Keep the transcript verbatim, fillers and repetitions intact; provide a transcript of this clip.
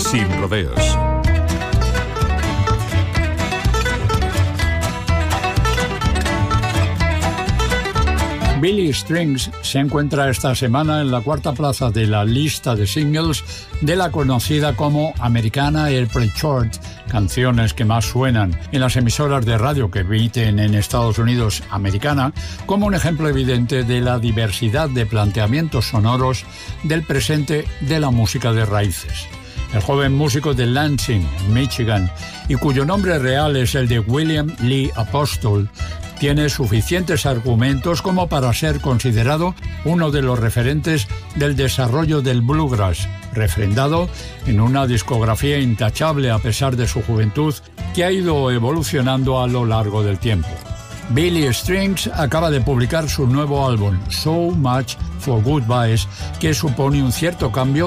Sin rodeos. Billy Strings se encuentra esta semana en la cuarta plaza de la lista de singles de la conocida como Americana Airplay Chart, canciones que más suenan en las emisoras de radio que emiten en Estados Unidos Americana, como un ejemplo evidente de la diversidad de planteamientos sonoros del presente de la música de raíces. El joven músico de Lansing, Michigan, y cuyo nombre real es el de William Lee Apostol, tiene suficientes argumentos como para ser considerado uno de los referentes del desarrollo del bluegrass, refrendado en una discografía intachable a pesar de su juventud, que ha ido evolucionando a lo largo del tiempo. Billy Strings acaba de publicar su nuevo álbum, So Much for Goodbyes, que supone un cierto cambio